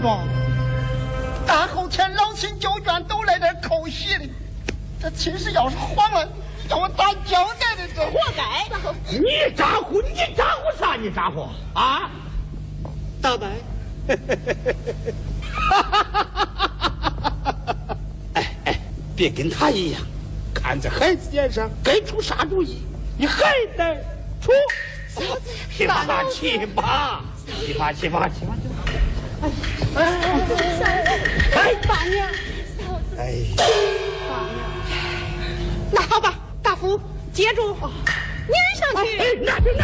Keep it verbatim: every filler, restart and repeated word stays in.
庄，大后天老亲旧眷都来这扣席的，这亲事要是黄了，你叫我咋交代的？这活该！ 你咋呼？你咋呼啥？你咋呼啊？ 大伯， 哎哎，别跟他一样，看在孩子脸上，该出啥主意，你还得出。去吧去吧，去吧去吧去吧去吧！哎哎， 大娘， 哎， 大娘，那好吧，大夫接住，撵上去。 哎，那就那